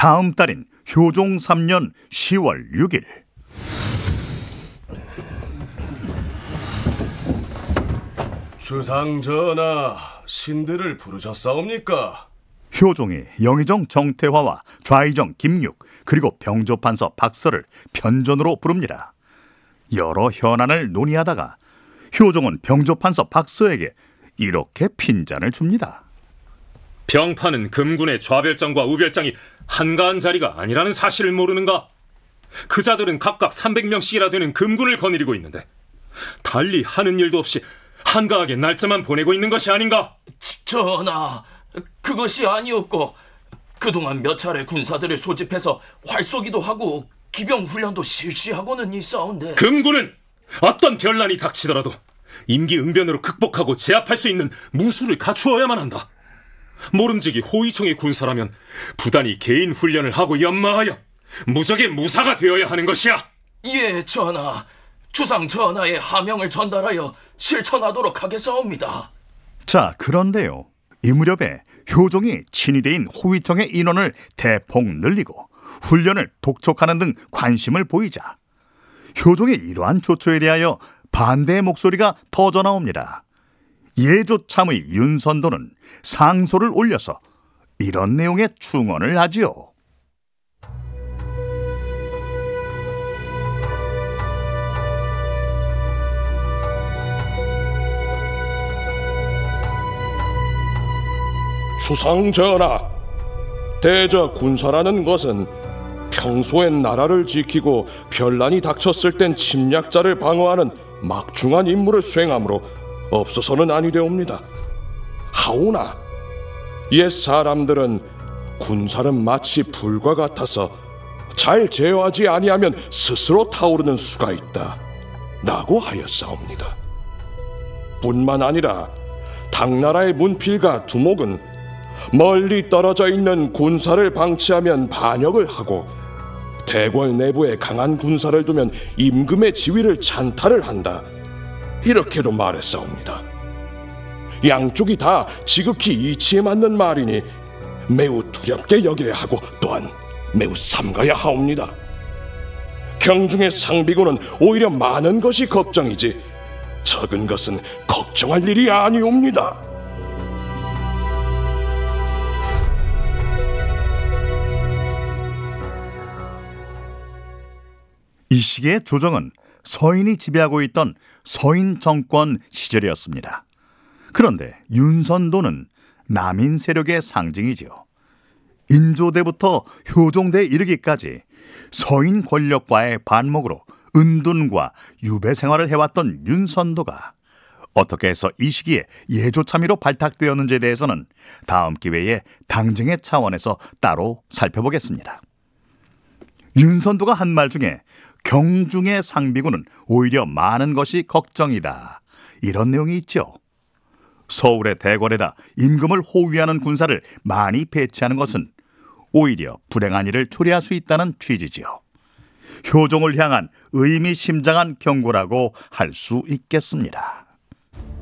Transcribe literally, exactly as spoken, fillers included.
다음 달인 효종 삼 년 시월 육 일. 주상전하, 신들을 부르셨사옵니까? 효종이 영의정 정태화와 좌의정 김육 그리고 병조판서 박서를 편전으로 부릅니다. 여러 현안을 논의하다가 효종은 병조판서 박서에게 이렇게 핀잔을 줍니다. 병파는 금군의 좌별장과 우별장이 한가한 자리가 아니라는 사실을 모르는가? 그 자들은 각각 삼백 명씩이나 되는 금군을 거느리고 있는데 달리 하는 일도 없이 한가하게 날짜만 보내고 있는 것이 아닌가? 전하, 그것이 아니었고 그동안 몇 차례 군사들을 소집해서 활쏘기도 하고 기병 훈련도 실시하고는 있사온데 금군은 어떤 변란이 닥치더라도 임기응변으로 극복하고 제압할 수 있는 무술을 갖추어야만 한다. 모름지기 호위청의 군사라면 부단히 개인 훈련을 하고 연마하여 무적의 무사가 되어야 하는 것이야. 예, 전하. 주상 전하의 하명을 전달하여 실천하도록 하겠사옵니다. 자, 그런데요, 이 무렵에 효종이 친위대인 호위청의 인원을 대폭 늘리고 훈련을 독촉하는 등 관심을 보이자 효종의 이러한 조처에 대하여 반대의 목소리가 터져 나옵니다. 예조참의 윤선도는 상소를 올려서 이런 내용의 충언을 하지요. 주상전하, 대저 군사라는 것은 평소엔 나라를 지키고 변란이 닥쳤을 땐 침략자를 방어하는 막중한 임무를 수행하므로 없어서는 아니 되옵니다. 하오나 옛 사람들은 군사는 마치 불과 같아서 잘 제어하지 아니하면 스스로 타오르는 수가 있다 라고 하였사옵니다. 뿐만 아니라 당나라의 문필과 두목은 멀리 떨어져 있는 군사를 방치하면 반역을 하고 대궐 내부에 강한 군사를 두면 임금의 지위를 찬탈을 한다, 이렇게도 말했사옵니다. 양쪽이 다 지극히 이치에 맞는 말이니 매우 두렵게 여겨야 하고 또한 매우 삼가야 하옵니다. 경중의 상비군은 오히려 많은 것이 걱정이지 적은 것은 걱정할 일이 아니옵니다. 이 시기의 조정은 서인이 지배하고 있던 서인 정권 시절이었습니다. 그런데 윤선도는 남인 세력의 상징이지요. 인조대부터 효종대에 이르기까지 서인 권력과의 반목으로 은둔과 유배 생활을 해왔던 윤선도가 어떻게 해서 이 시기에 예조참의로 발탁되었는지에 대해서는 다음 기회에 당정의 차원에서 따로 살펴보겠습니다. 윤선도가 한 말 중에 경중의 상비군은 오히려 많은 것이 걱정이다, 이런 내용이 있죠. 서울의 대궐에다 임금을 호위하는 군사를 많이 배치하는 것은 오히려 불행한 일을 초래할 수 있다는 취지지요. 효종을 향한 의미심장한 경고라고 할 수 있겠습니다.